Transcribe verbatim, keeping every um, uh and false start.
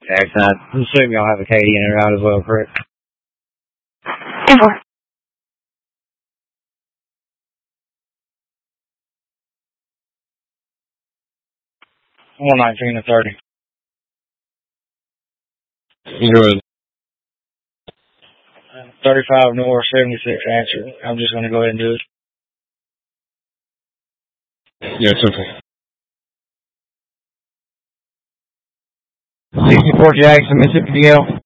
Jackson, I assume y'all have a Katie in and out as well, correct? ten four. one nineteen and thirty. Good. thirty-five north, seventy-six answer. I'm just going to go ahead and do it. Yeah, it's okay. sixty-four Jackson, Mississippi D L.